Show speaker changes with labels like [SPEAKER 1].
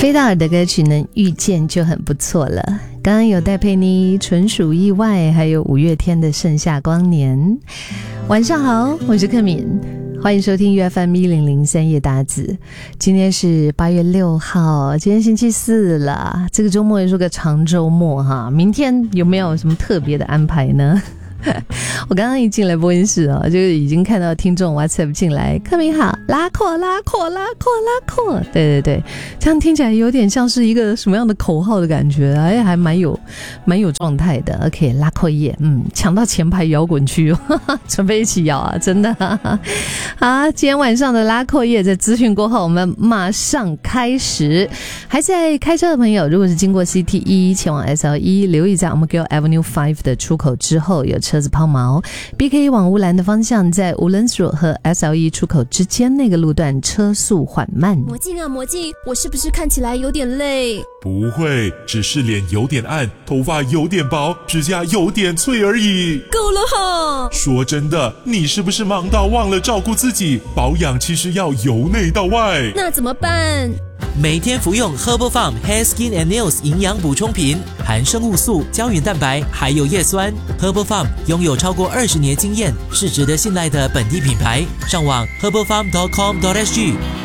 [SPEAKER 1] 菲道尔的歌曲能遇见就很不错了。刚刚有戴佩妮纯属意外，还有五月天的盛夏光年。晚上好，我是克敏，欢迎收听 UFM1003 夜达子。今天是8月6号，今天星期四了，这个周末也是个长周末哈。明天有没有什么特别的安排呢？我刚刚一进来播音室就已经看到听众 WhatsApp 进来，克敏好，拉阔拉阔拉阔拉阔，对对对，这样听起来有点像是一个什么样的口号的感觉，哎，还蛮有状态的。OK， 拉阔夜，抢到前排摇滚区，准备一起摇啊，真的。好，今天晚上的拉阔夜在资讯过后，我们马上开始。还在开车的朋友，如果是经过 CT1 前往 SL1， 留意在我们 Gill Avenue 5的出口之后有车子抛锚， BK 往乌兰的方向，在无伦索和 SL1 出口之间那个路段车速缓慢。
[SPEAKER 2] 魔镜啊魔镜，我是不是看起来有点累？
[SPEAKER 3] 不会，只是脸有点暗，头发有点薄，指甲有点脆而已。
[SPEAKER 2] 够了哈！
[SPEAKER 3] 说真的，你是不是忙到忘了照顾自己？保养其实要由内到外。
[SPEAKER 2] 那怎么办？
[SPEAKER 4] 每天服用 Herbal Farm Hair Skin and Nails 营养补充品，含生物素、胶原蛋白，还有叶酸。Herbal Farm 拥有超过20年经验，是值得信赖的本地品牌。上网 herbalfarm.com.sg。